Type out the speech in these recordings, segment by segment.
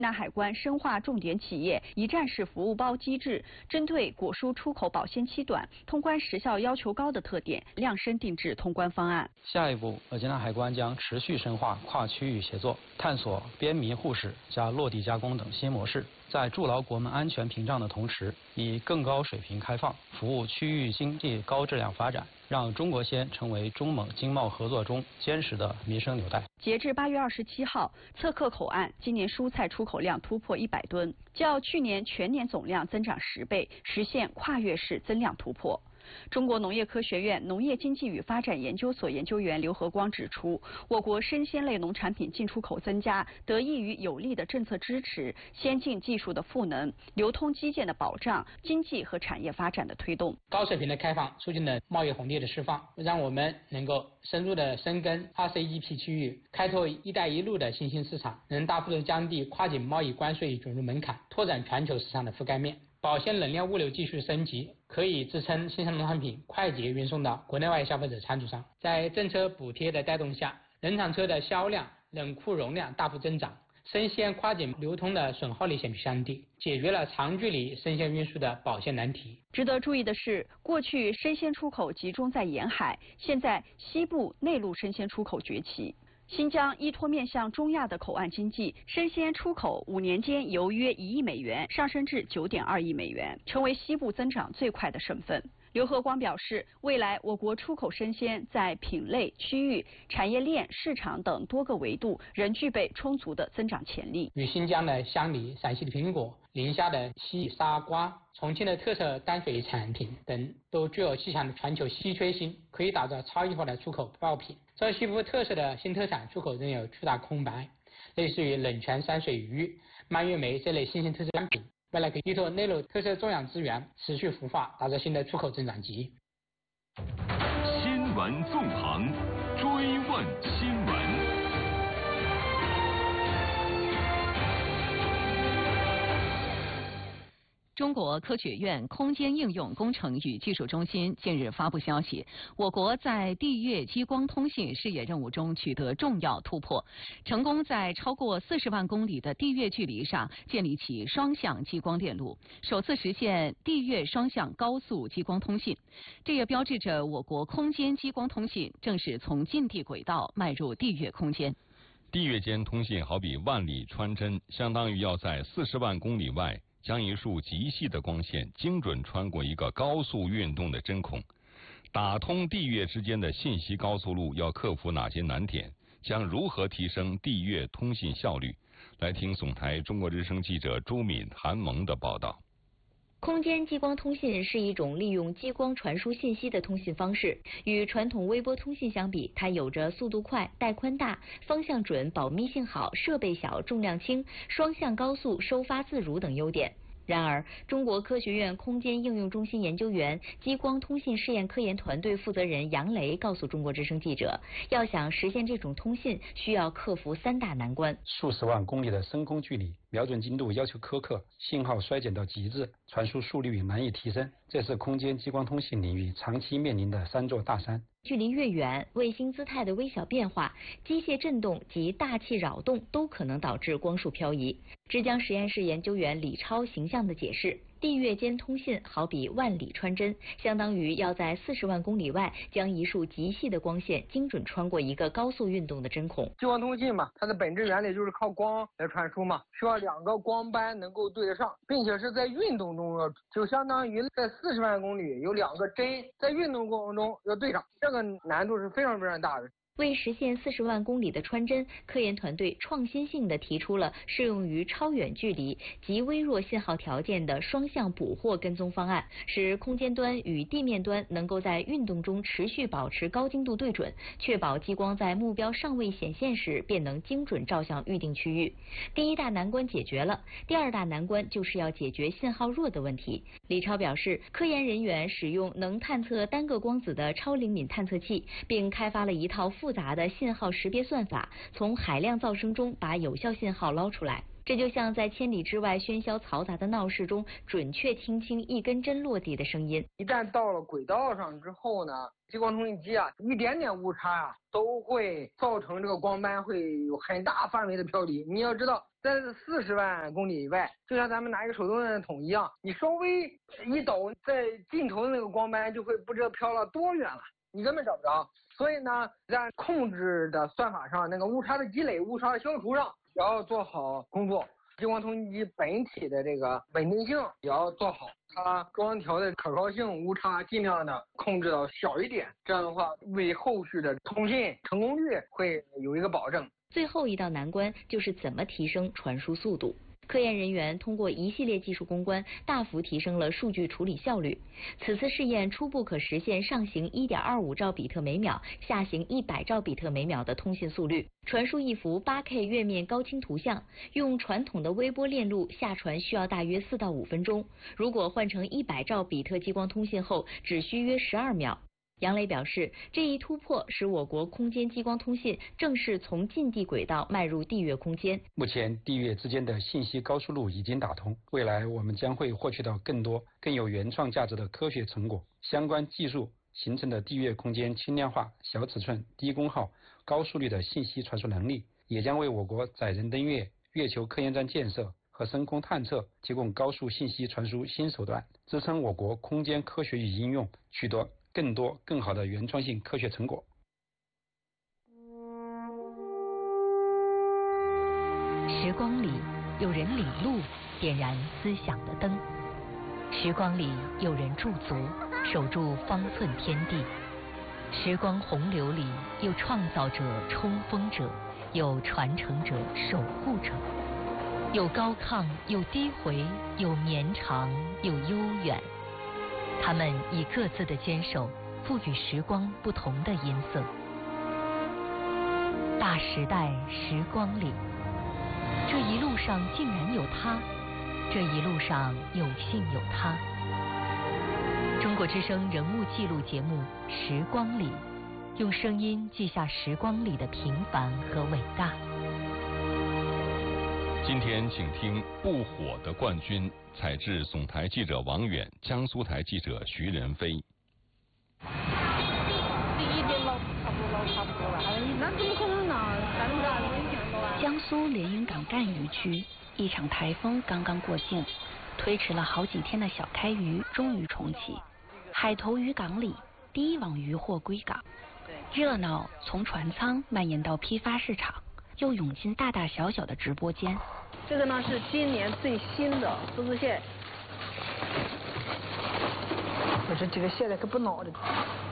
那海关深化重点企业一站式服务包机制，针对果蔬出口保鲜期短、通关时效要求高的特点，量身定制通关方案。 下一步，济南海关将持续深化跨区域协作，探索边民互市加落地加工等新模式，在筑牢国门安全屏障的同时，以更高水平开放服务区域经济高质量发展，让中国鲜成为中蒙经贸合作中坚实的民生纽带。 截至8月27号，测客口岸今年蔬菜出口量突破100吨，较去年全年总量增长10倍，实现跨越式增量突破。中国农业科学院农业经济与发展研究所研究员刘和光指出，我国生鲜类农产品进出口增加，得益于有力的政策支持、先进技术的赋能、流通基建的保障、经济和产业发展的推动。 高水平的开放促进了贸易红利的释放，让我们能够深入的深耕RCEP区域，开拓“一带一路”的新兴市场，能大幅度降低跨境贸易关税准入门槛，拓展全球市场的覆盖面。保鲜冷链物流技术升级，可以支撑新鲜农产品快捷运送到国内外消费者餐桌上。在政策补贴的带动下，冷藏车的销量、冷库容量大幅增长，生鲜跨境流通的损耗率显著降低，解决了长距离生鲜运输的保鲜难题。 值得注意的是，过去生鲜出口集中在沿海，现在西部内陆生鲜出口崛起。新疆依托面向中亚的口岸经济，生鲜出口5年间由约1亿美元上升至9.2亿美元，成为西部增长最快的省份。刘和光表示，未来我国出口生鲜在品类、区域、产业链、市场等多个维度仍具备充足的增长潜力。 与新疆的香梨、陕西的苹果、宁夏的西沙瓜、重庆的特色淡水产品等，都具有极强的全球稀缺性，可以打造超异化的出口爆品。这西部特色的新特产出口仍有巨大空白，类似于冷泉山水鱼、蔓越莓这类新型特色产品。未来可以依托内陆特色种养资源，持续孵化，打造新的出口增长极。 新闻纵横，追问新闻。 中国科学院空间应用工程与技术中心近日发布消息，我国在地月激光通信事业任务中取得重要突破，成功在超过40万公里的地月距离上建立起双向激光电路，首次实现地月双向高速激光通信。这也标志着我国空间激光通信正式从近地轨道迈入地月空间。 地月间通信好比万里穿针，相当于要在40万公里外将一束极细的光线精准穿过一个高速运动的针孔。打通地月之间的信息高速路要克服哪些难点？将如何提升地月通信效率？来听总台中国之声记者朱敏、韩萌的报道。 空间激光通信是一种利用激光传输信息的通信方式。与传统微波通信相比，它有着速度快、带宽大、方向准、保密性好、设备小、重量轻、双向高速、收发自如等优点。然而，中国科学院空间应用中心研究员、激光通信试验科研团队负责人杨雷告诉中国之声记者，要想实现这种通信，需要克服3大难关： 数十万公里的深空距离，瞄准精度要求苛刻，信号衰减到极致，传输速率难以提升，这是空间激光通信领域长期面临的3座大山。 距离越远，卫星姿态的微小变化、机械振动及大气扰动都可能导致光束漂移。浙江实验室研究员李超形象地解释，地月间通信好比万里穿针，相当于要在40万公里外将一束极细的光线精准穿过一个高速运动的针孔。 激光通信嘛，它的本质原理就是靠光来传输嘛，需要2个光斑能够对得上，并且是在运动中就相当于在40万公里有2个针在运动过程中要对上，这个难度是非常非常大的。 为实现40万公里的穿针，科研团队创新性地提出了适用于超远距离及微弱信号条件的双向捕获跟踪方案，使空间端与地面端能够在运动中持续保持高精度对准，确保激光在目标尚未显现时便能精准照向预定区域。第1大难关解决了，第2大难关就是要解决信号弱的问题。李超表示，科研人员使用能探测单个光子的超灵敏探测器，并开发了一套复杂的信号识别算法，从海量噪声中把有效信号捞出来。 这就像在千里之外喧嚣嘈杂的闹市中，准确听清一根针落地的声音。 一旦到了轨道上之后呢，激光通信机啊，一点点误差啊，都会造成这个光斑会有很大范围的飘离。你要知道，在40万公里以外，就像咱们拿一个手动电筒一样，你稍微一抖，在尽头的那个光斑就会不知道飘了多远了，你根本找不着。所以呢，在控制的算法上，那个误差的积累、误差的消除上，也要做好工作。激光通信机本体的这个稳定性也要做好，它光条的可靠性误差尽量的控制到小一点，这样的话为后续的通信成功率会有一个保证。 最后一道难关就是怎么提升传输速度。科研人员通过一系列技术攻关，大幅提升了数据处理效率。此次试验初步可实现上行1.25兆比特每秒，下行100兆比特每秒的通信速率，传输一幅8K 月面高清图像，用传统的微波链路下传需要大约4到5分钟。如果换成100兆比特激光通信后，只需约12秒。杨磊表示，这一突破使我国空间激光通信正式从近地轨道迈入地月空间。 目前地月之间的信息高速路已经打通，未来我们将会获取到更多更有原创价值的科学成果。相关技术形成的地月空间轻量化、小尺寸、低功耗、高速率的信息传输能力，也将为我国载人登月、月球科研站建设和深空探测提供高速信息传输新手段，支撑我国空间科学与应用取得更多更好的原创性科学成果。 时光里有人领路，点燃思想的灯；时光里有人驻足，守住方寸天地；时光洪流里有创造者、冲锋者，有传承者、守护者，有高亢，有低回，有绵长，有悠远。他们以各自的坚守，赋予时光不同的音色。大时代时光里，这一路上竟然有他，这一路上有幸有他。中国之声人物记录节目《时光里》，用声音记下时光里的平凡和伟大。 今天请听不火的冠军，采自总台记者王远，江苏台记者徐仁飞。 第一天捞差不多了，那怎么可能呢？ 江苏连云港赣榆区，一场台风刚刚过境，推迟了好几天的小开渔终于重启。海头渔港里，第一网渔获归港，热闹从船舱蔓延到批发市场，又涌进大大小小的直播间。 这个呢是今年最新的十字蟹，我说这个蟹呢可不孬的。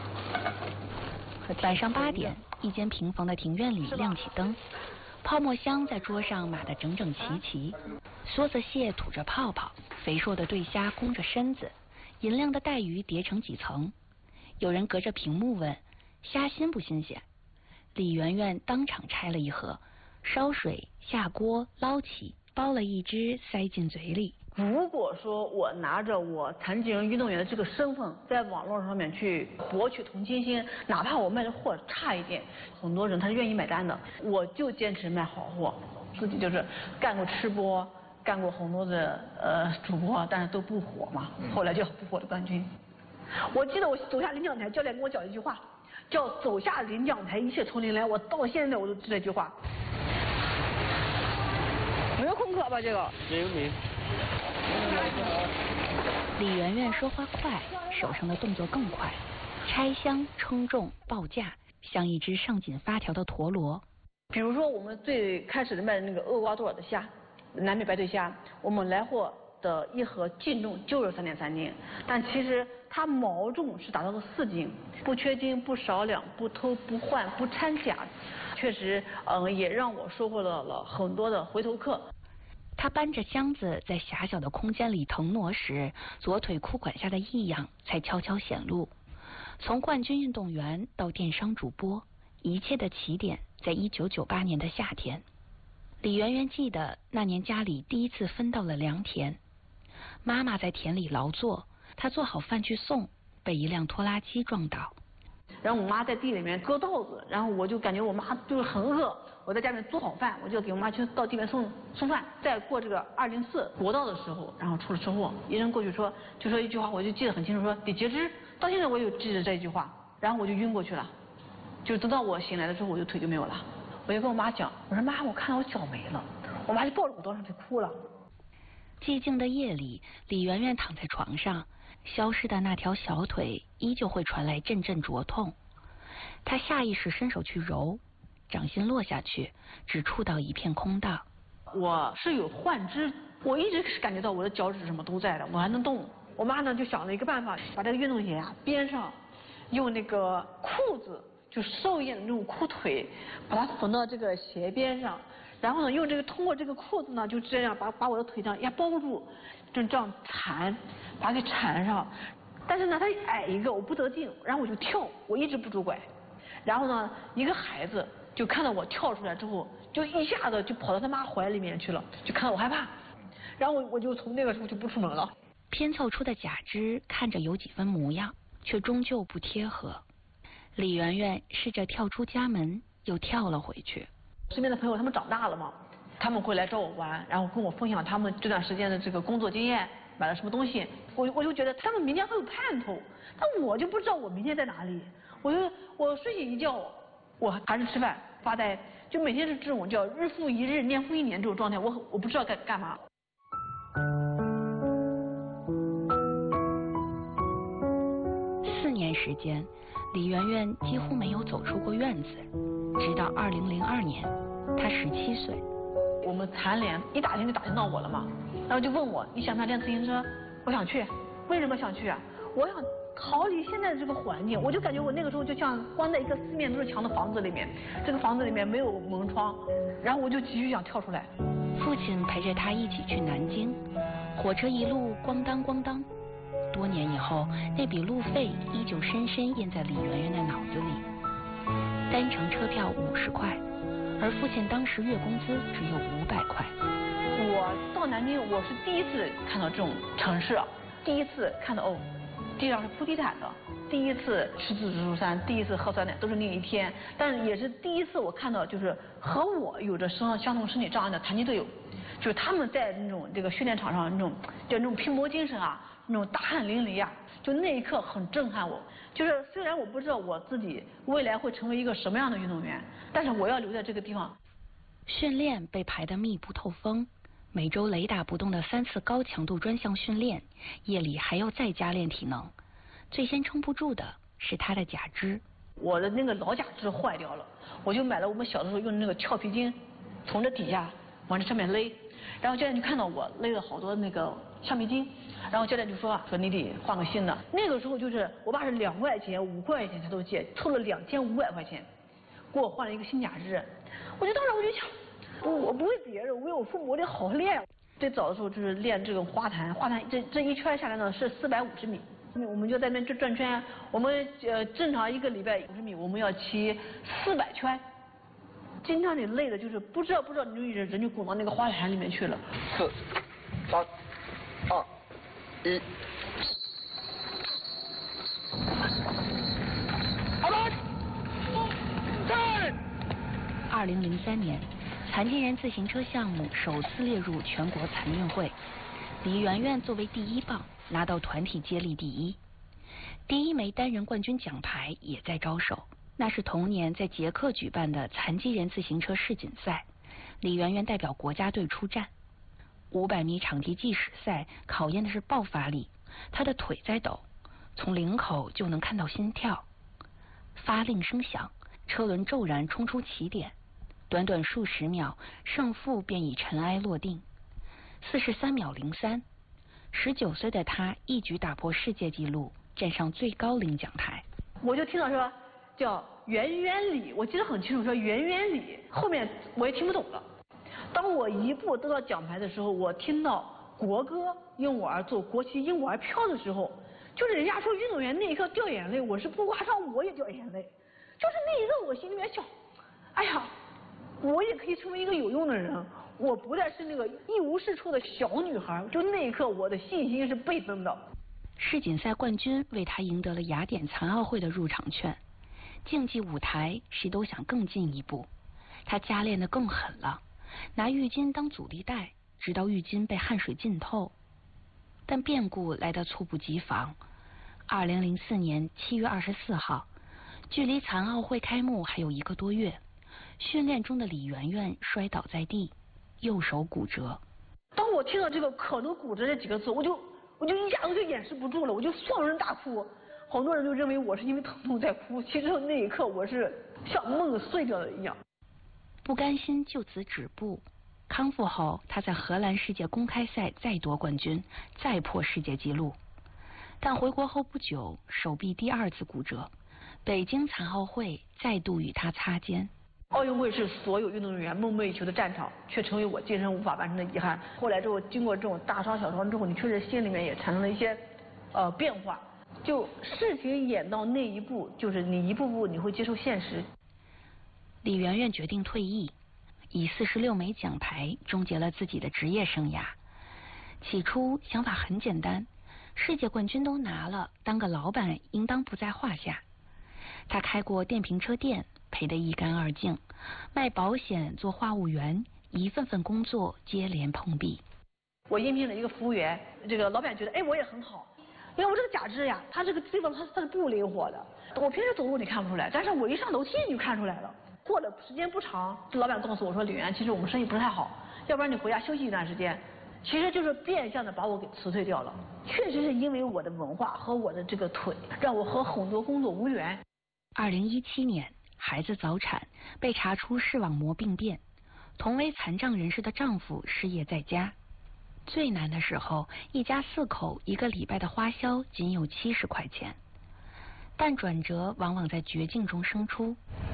晚上8点，一间平房的庭院里亮起灯，泡沫箱在桌上码得整整齐齐，梭子蟹吐着泡泡，肥硕的对虾弓着身子，银亮的带鱼叠成几层。有人隔着屏幕问：虾新不新鲜？李媛媛当场拆了一盒，烧水下锅捞起，剥了一只塞进嘴里。 如果说我拿着我残疾人运动员的这个身份，在网络上面去博取同情心，哪怕我卖的货差一点，很多人他是愿意买单的。我就坚持卖好货，自己就是干过吃播，干过很多的主播，但是都不火嘛。后来就不火的冠军。我记得我走下领奖台，教练跟我讲一句话，叫走下领奖台一切从零来。我到现在我都记得这句话。没有空壳吧这个？没。 李媛媛说话快，手上的动作更快，拆箱、称重、报价，像一只上紧发条的陀螺。 比如说我们最开始的卖的那个厄瓜多尔的虾，南美白对虾，我们来货的一盒净重就是3.3斤，但其实它毛重是达到了4斤，不缺斤不少两，不偷不换不掺假，确实也让我收获到了很多的回头客。 他搬着箱子在狭小的空间里腾挪时，左腿裤管下的异样才悄悄显露。从冠军运动员到电商主播，一切的起点在1998年的夏天。李媛媛记得那年家里第一次分到了良田，妈妈在田里劳作，她做好饭去送，被一辆拖拉机撞倒。 然后我妈在地里面割稻子，然后我就感觉我妈就是很饿，我在家里面做好饭，我就给我妈去到地里面送饭。在过这个204国道的时候，然后出了车祸，医生过去就说一句话，我就记得很清楚，说得截肢。到现在我有记着这一句话，然后我就晕过去了，就等到我醒来的时候，我就腿就没有了。我就跟我妈讲，我说妈，我看到我脚没了，我妈就抱着我到上去哭了。 寂静的夜里，李媛媛躺在床上，消失的那条小腿依旧会传来阵阵灼痛。她下意识伸手去揉，掌心落下去，只触到一片空荡。 我是有幻肢，我一直是感觉到我的脚趾什么都在的，我还能动。我妈呢就想了一个办法，把这个运动鞋啊边上用那个裤子，就兽印的那种裤腿，把它缝到这个鞋边上，然后呢用通过这个裤子呢就这样把我的腿这样压包住，就这样缠，把它给缠上。但是呢它矮一个我不得劲，然后我就跳，我一直不拄拐。然后呢一个孩子就看到我跳出来之后，就一下子就跑到他妈怀里面去了，就看到我害怕，然后我就从那个时候就不出门了。 拼凑出的假肢看着有几分模样，却终究不贴合。李媛媛试着跳出家门，又跳了回去。 身边的朋友他们长大了嘛，他们会来找我玩，然后跟我分享他们这段时间的这个工作经验，买了什么东西。我就觉得他们明天会有盼头，但我就不知道我明天在哪里。我睡醒一觉，我还是吃饭发呆，就每天是这种叫日复一日年复一年这种状态，我不知道该干嘛。 4年时间，李媛媛几乎没有走出过院子，直到2002年，她17岁。 我们残联一打听就打听到我了嘛，然后就问我你想不想练自行车？我想去。为什么想去啊？我想逃离现在的这个环境，我就感觉我那个时候就像关在一个四面都是墙的房子里面，这个房子里面没有门窗，然后我就急需想跳出来。 父亲陪着他一起去南京，火车一路咣当咣当。多年以后，那笔路费依旧深深印在李媛媛的脑子里。单程车票50块，而父亲当时月工资只有500块。 我到南京，我是第一次看到这种城市，第一次看到地上是铺地毯的，第一次吃自助餐，第一次喝酸奶，都是那一天。但是也是第一次我看到，就是和我有着相同身体障碍的残疾队友，就是他们在那种这个训练场上那种拼搏精神啊，那种大汗淋漓啊，就那一刻很震撼我。就是虽然我不知道我自己未来会成为一个什么样的运动员，但是我要留在这个地方。 训练被排得密不透风，每周雷打不动的3次高强度专项训练，夜里还要再加练体能。最先撑不住的是他的假肢。 我的那个老假肢坏掉了，我就买了我们小的时候用的那个俏皮筋，从这底下往这上面勒，然后教练就看到我勒了好多那个橡皮筋，然后教练就说你得换个新的。那个时候就是我爸是2块钱、5块钱他都借，凑了2500块钱，给我换了一个新假肢。当时我就想，我不为别人，我为我父母，我得好好练。最早的时候就是练这种花坛这一圈下来呢是450米。我们就在那转圈，我们正常1个礼拜50米，我们要骑400圈，经常你累的就是不知道你人就滚到那个花坛里面去了。 4、3、2、1。 2003年，残疾人自行车项目首次列入全国残运会，李媛媛作为第1棒拿到团体接力第1，第1枚单人冠军奖牌也在招手。那是同年在捷克举办的残疾人自行车世锦赛，李媛媛代表国家队出战。500米场地计时赛考验的是爆发力，她的腿在抖，从领口就能看到心跳。发令声响，车轮骤然冲出起点，短短数十秒，胜负便已尘埃落定。43秒03。19岁的他一举打破世界纪录，站上最高领奖台。 我就听到说叫圆圆里，我记得很清楚，说圆圆里，后面我也听不懂了。当我一步得到奖牌的时候，我听到国歌因我而奏，国旗因我而飘的时候，就是人家说运动员那一刻掉眼泪，我是不夸张，我也掉眼泪。就是那一刻我心里面想，哎呀，我也可以成为一个有用的人，我不再是那个一无是处的小女孩。就那一刻我的信心是倍增的。 世锦赛冠军为他赢得了雅典残奥会的入场券。 竞技舞台谁都想更进一步，他加练得更狠了，拿浴巾当阻力带，直到浴巾被汗水浸透。但变故来得猝不及防。2004年7月24号，距离残奥会开幕还有1个多月，训练中的李媛媛摔倒在地，右手骨折。 当我听到这个可能骨折这几个字，我就一下子就掩饰不住了，我就放声大哭。好多人就认为我是因为疼痛在哭，其实那一刻我是像梦碎掉了一样。 不甘心就此止步，康复后他在荷兰世界公开赛再夺冠军，再破世界纪录。但回国后不久，手臂第2次骨折，北京残奥会再度与他擦肩。 奥运会是所有运动员梦寐以求的战场，却成为我今生无法完成的遗憾。后来之后，经过这种大伤小伤之后，你确实心里面也产生了一些变化。就事情演到那一步，就是你一步步你会接受现实。 李媛媛决定退役，以46枚奖牌终结了自己的职业生涯。起初想法很简单，世界冠军都拿了，当个老板应当不在话下。他开过电瓶车店，赔得一干二净，卖保险，做话务员，一份份工作接连碰壁。 我应聘了一个服务员，这个老板觉得我也很好，因为我这个假肢呀，它这个地方它是不灵活的，我平时走路你看不出来，但是我一上楼梯你就看出来了。过了时间不长，这老板告诉我说，李媛，其实我们生意不太好，要不然你回家休息一段时间。其实就是变相的把我给辞退掉了。确实是因为我的文化和我的这个腿，让我和很多工作无缘。 2017年，孩子早产，被查出视网膜病变，同为残障人士的丈夫失业在家。最难的时候，一家4口1个礼拜的花销仅有70块钱。但转折往往在绝境中生出。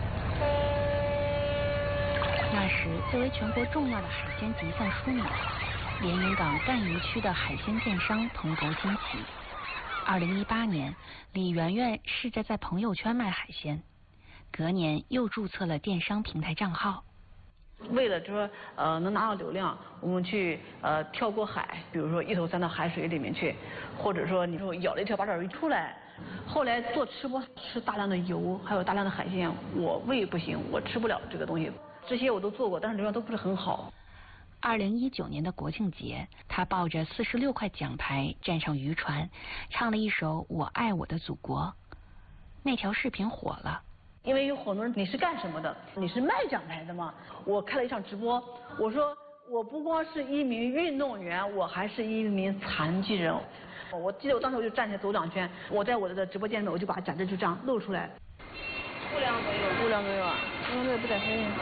那时，作为全国重要的海鲜集散枢纽，连云港赣榆区的海鲜电商蓬勃兴起。2018年，李媛媛试着在朋友圈卖海鲜，隔年又注册了电商平台账号。 为了说能拿到流量，我们去跳过海，比如说一头栽到海水里面去，或者说你说咬了一条八爪鱼出来。后来做吃播，吃大量的油，还有大量的海鲜，我胃不行，我吃不了这个东西。这些我都做过，但是流量都不是很好。 2019年的国庆节，他抱着46块奖牌站上渔船，唱了一首《我爱我的祖国》。那条视频火了。 因为有很多人，你是干什么的？你是卖奖牌的吗？我开了一场直播，我说我不光是一名运动员，我还是一名残疾人。我记得我当时我就站起来走2圈，我在我的直播间里面我就把假肢就这样露出来。 5两左右。5两左右啊，因为这个不带黑的。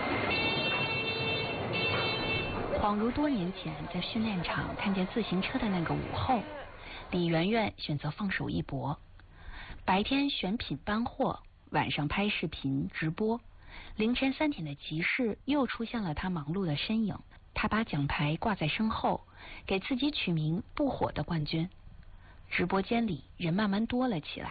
恍如多年前在训练场看见自行车的那个午后，李媛媛选择放手一搏。白天选品搬货，晚上拍视频直播，凌晨3点的集市又出现了她忙碌的身影。她把奖牌挂在身后，给自己取名“不火的冠军”。直播间里人慢慢多了起来。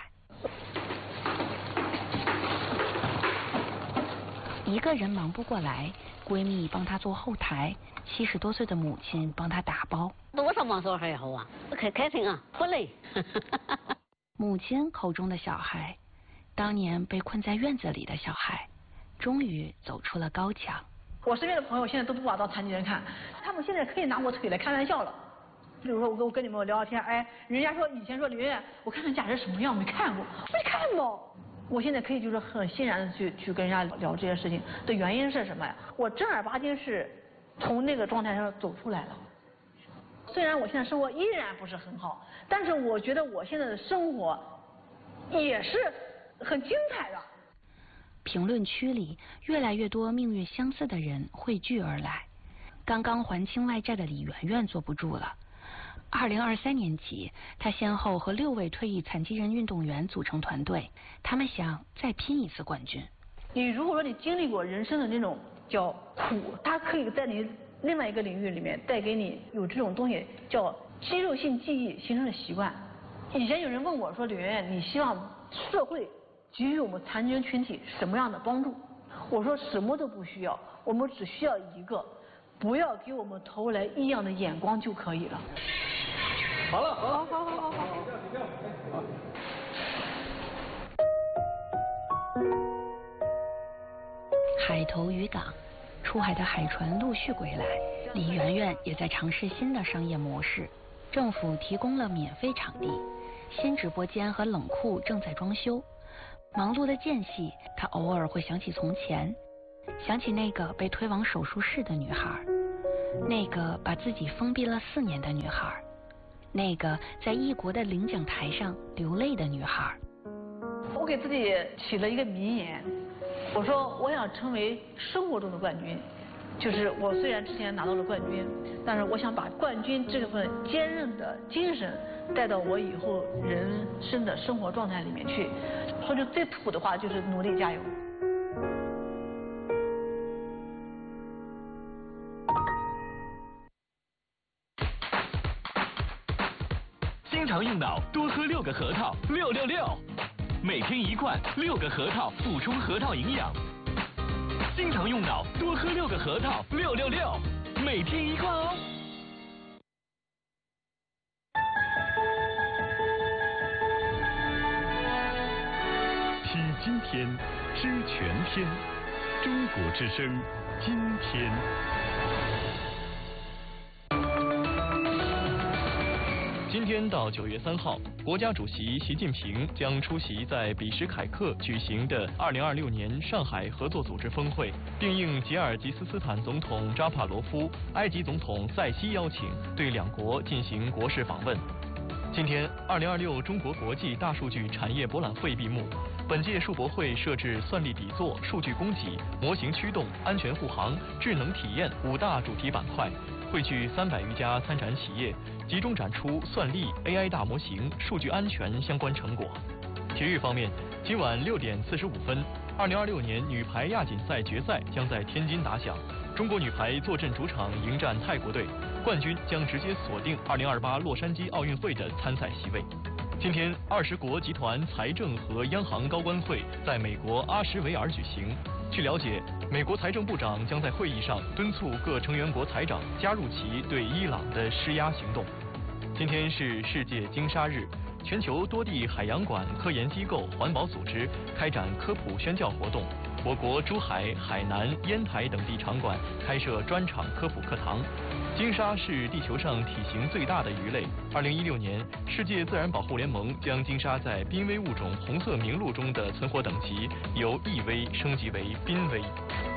一个人忙不过来，闺蜜帮她做后台，70多岁的母亲帮她打包。 多少忙时候还好啊，开心啊，不累。 母亲口中的小孩，当年被困在院子里的小孩，终于走出了高墙。 我身边的朋友现在都不把我当残疾人看，他们现在可以拿我腿来开玩笑了。比如说我跟你们聊聊天，人家说以前说李媛媛，我看看假肢什么样没看过，没看过。我现在可以就是很欣然的去跟人家聊这些事情的原因是什么呀？我正儿八经是从那个状态上走出来了。虽然我现在生活依然不是很好，但是我觉得我现在的生活也是很精彩的。 评论区里越来越多命运相似的人汇聚而来。刚刚还清外债的李媛媛坐不住了。2023年起，她先后和6位退役残疾人运动员组成团队，他们想再拼一次冠军。 你如果说你经历过人生的那种叫苦，它可以在你另外一个领域里面带给你有这种东西叫肌肉性记忆形成的习惯。以前有人问我说，李媛媛，你希望社会给予我们残疾人群体什么样的帮助？我说什么都不需要，我们只需要一个，不要给我们投来异样的眼光就可以了。 好了， 好。 好。 海头渔港，出海的海船陆续归来，李媛媛也在尝试新的商业模式。政府提供了免费场地，新直播间和冷库正在装修。忙碌的间隙，她偶尔会想起从前，想起那个被推往手术室的女孩，那个把自己封闭了4年的女孩，那个在异国的领奖台上流泪的女孩。 我给自己起了一个名言，我说我想成为生活中的冠军，就是我虽然之前拿到了冠军，但是我想把冠军这份坚韧的精神带到我以后人生的生活状态里面去。说句最土的话，就是努力加油。 经常用脑，多喝6个核桃，666，每天1罐，6个核桃补充核桃营养。经常用脑，多喝6个核桃，666，每天1罐哦。 披今天，知全天。中国之声，今天。 今天到9月3号，国家主席习近平将出席在比什凯克举行的2026年上海合作组织峰会，并应吉尔吉斯斯坦总统扎帕罗夫、埃及总统塞西邀请，对两国进行国事访问。今天，2026中国国际大数据产业博览会闭幕。本届数博会设置算力底座、数据供给、模型驱动、安全护航、智能体验5大主题板块，汇聚300余家参展企业，集中展出算力、AI 大模型、数据安全相关成果。体育方面，今晚6点45分，2026年女排亚锦赛决赛将在天津打响，中国女排坐镇主场迎战泰国队，冠军将直接锁定2028洛杉矶奥运会的参赛席位。今天，20国集团财政和央行高官会在美国阿什维尔举行。据了解，美国财政部长将在会议上敦促各成员国财长加入其对伊朗的施压行动。今天是世界鲸鲨日，全球多地海洋馆、科研机构、环保组织开展科普宣教活动。我国珠海、海南、烟台等地场馆开设专场科普课堂。鲸鲨是地球上体型最大的鱼类。2016年，世界自然保护联盟将鲸鲨在濒危物种红色名录中的存活等级由易危升级为濒危。